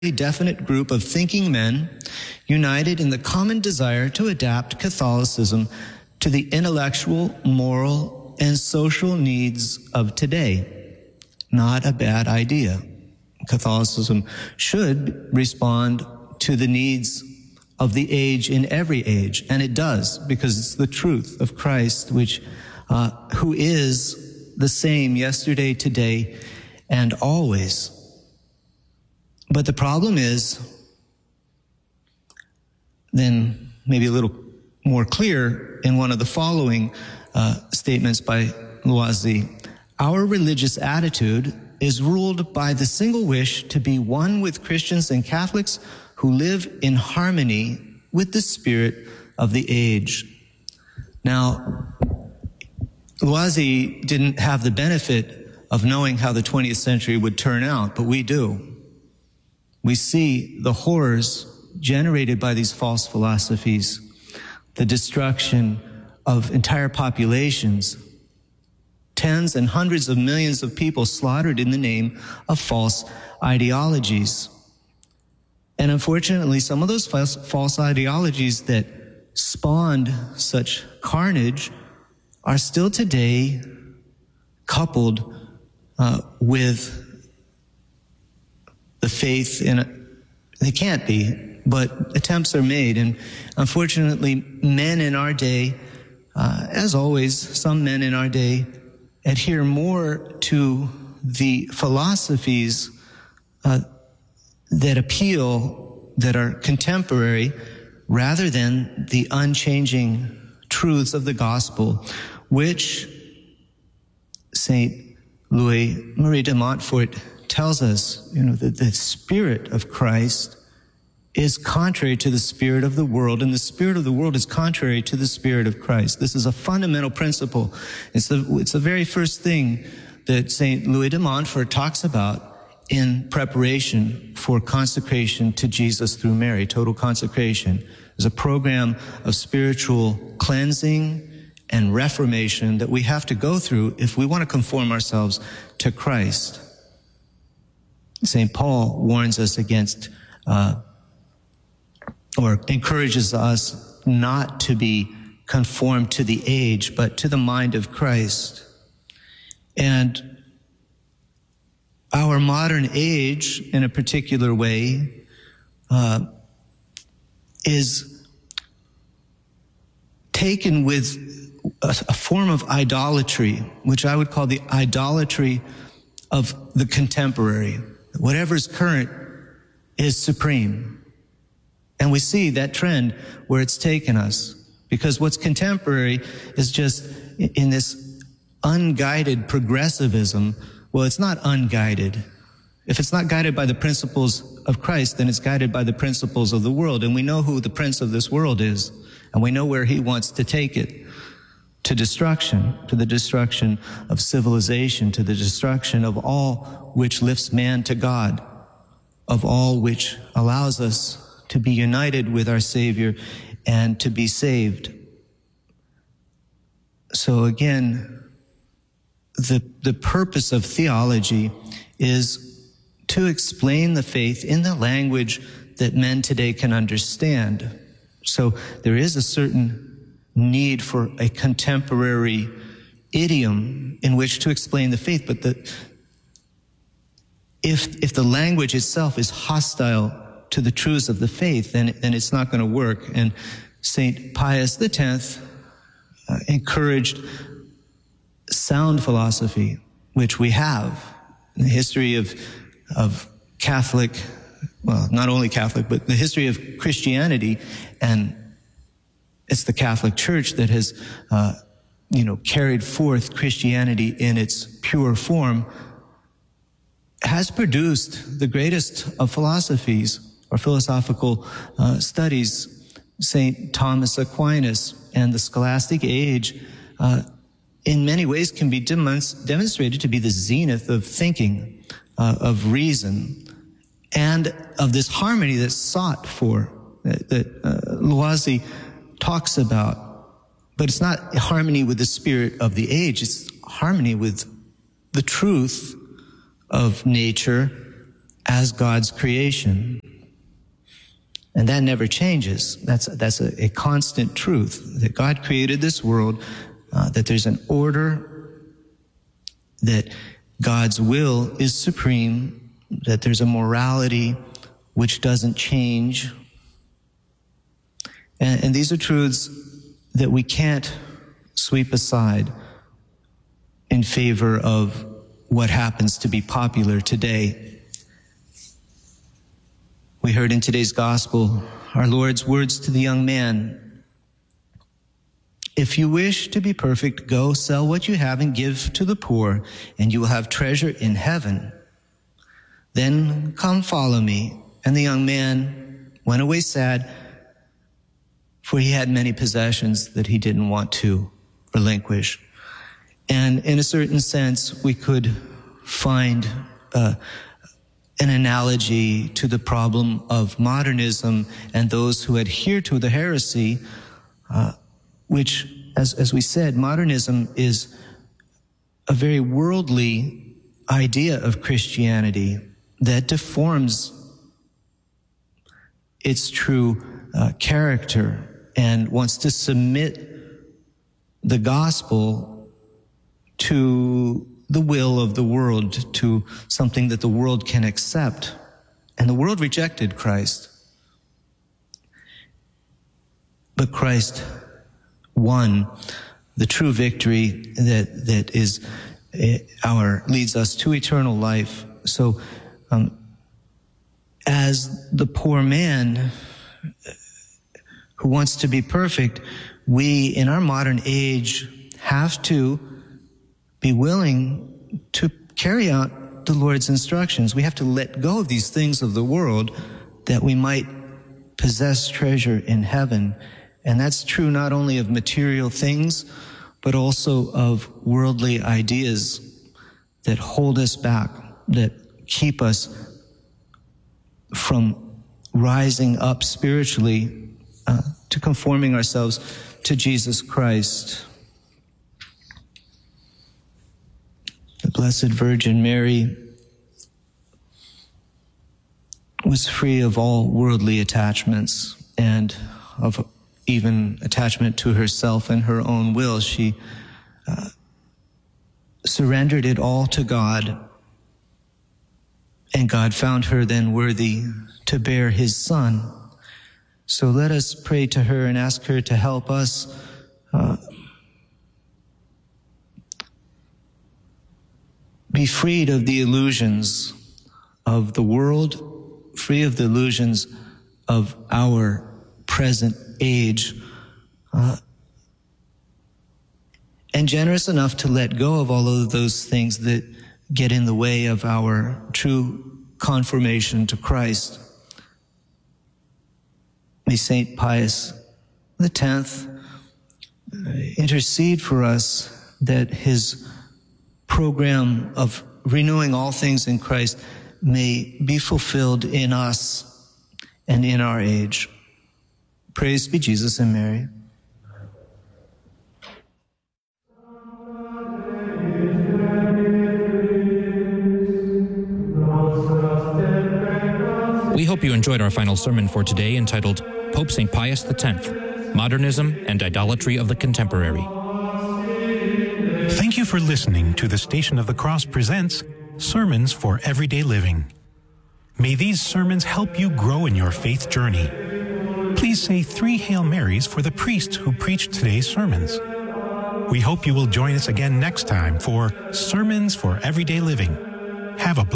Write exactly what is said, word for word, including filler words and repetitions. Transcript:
definite group of thinking men united in the common desire to adapt Catholicism to the intellectual, moral, and social needs of today. Not a bad idea. Catholicism should respond to the needs of the age in every age, and it does, because it's the truth of Christ, which uh, who is the same yesterday, today, and always. But the problem is, then maybe a little more clear in one of the following uh, statements by Loisy, our religious attitude is ruled by the single wish to be one with Christians and Catholics who live in harmony with the spirit of the age. Now, Loisy didn't have the benefit of knowing how the twentieth century would turn out, but we do. We see the horrors generated by these false philosophies, the destruction of entire populations, tens and hundreds of millions of people slaughtered in the name of false ideologies. And unfortunately, some of those false, false ideologies that spawned such carnage are still today coupled uh, with the faith in it. They can't be, but attempts are made. And unfortunately, men in our day, uh, as always, some men in our day adhere more to the philosophies uh, that appeal, that are contemporary, rather than the unchanging truths of the gospel, which Saint Louis Marie de Montfort tells us, you know, that the spirit of Christ is contrary to the spirit of the world, and the spirit of the world is contrary to the spirit of Christ. This is a fundamental principle. It's the, it's the very first thing that Saint Louis de Montfort talks about in preparation for consecration to Jesus through Mary, total consecration. There's a program of spiritual cleansing and reformation that we have to go through if we want to conform ourselves to Christ. Saint Paul warns us against, uh, or encourages us not to be conformed to the age, but to the mind of Christ. And our modern age, in a particular way, uh, is taken with a, a form of idolatry, which I would call the idolatry of the contemporary. Whatever's current is supreme. And we see that trend where it's taken us, because what's contemporary is just in this unguided progressivism. Well, it's not unguided. If it's not guided by the principles of Christ, then it's guided by the principles of the world. And we know who the prince of this world is, and we know where he wants to take it. To destruction, to the destruction of civilization, to the destruction of all which lifts man to God, of all which allows us to be united with our Savior and to be saved. So again, the, the purpose of theology is to explain the faith in the language that men today can understand. So there is a certain need for a contemporary idiom in which to explain the faith, but the, if if the language itself is hostile to the truths of the faith, then then it's not going to work. And Saint Pius the Tenth uh, encouraged sound philosophy, which we have in the history of of Catholic, well, not only Catholic, but the history of Christianity. And it's the Catholic Church that has, uh, you know, carried forth Christianity in its pure form, has produced the greatest of philosophies or philosophical uh, studies. Saint Thomas Aquinas and the scholastic age, uh, in many ways, can be demonst- demonstrated to be the zenith of thinking, uh, of reason, and of this harmony that's sought for, that, that uh, Loisy talks about. But it's not harmony with the spirit of the age, it's harmony with the truth of nature as God's creation. And that never changes. That's, that's a, a constant truth, that God created this world, uh, that there's an order, that God's will is supreme, that there's a morality which doesn't change. And, and these are truths that we can't sweep aside in favor of what happens to be popular today. We heard in today's gospel our Lord's words to the young man. If you wish to be perfect, go sell what you have and give to the poor, and you will have treasure in heaven. Then come follow me. And the young man went away sad, for he had many possessions that he didn't want to relinquish. And in a certain sense, we could find uh, an analogy to the problem of modernism and those who adhere to the heresy, uh, which, as, as we said, modernism is a very worldly idea of Christianity that deforms its true uh, character and wants to submit the gospel to the will of the world, to something that the world can accept. And the world rejected Christ. But Christ won the true victory that, that is our, leads us to eternal life. So, um, as the poor man who wants to be perfect, we in our modern age have to be willing to carry out the Lord's instructions. We have to let go of these things of the world that we might possess treasure in heaven. And that's true not only of material things, but also of worldly ideas that hold us back, that keep us from rising up spiritually uh, to conforming ourselves to Jesus Christ. The Blessed Virgin Mary was free of all worldly attachments and of even attachment to herself and her own will. She uh, surrendered it all to God, and God found her then worthy to bear his Son. So let us pray to her and ask her to help us uh, be freed of the illusions of the world, free of the illusions of our present age, uh, and generous enough to let go of all of those things that get in the way of our true conformation to Christ. May Saint Pius the tenth intercede for us that his program of renewing all things in Christ may be fulfilled in us and in our age. Praise be Jesus and Mary. We hope you enjoyed our final sermon for today, entitled Pope Saint Pius the tenth, Modernism and Idolatry of the Contemporary. Thank you for listening to the Station of the Cross presents Sermons for Everyday Living. May these sermons help you grow in your faith journey. Please say three Hail Marys for the priest who preached today's sermons. We hope you will join us again next time for Sermons for Everyday Living. Have a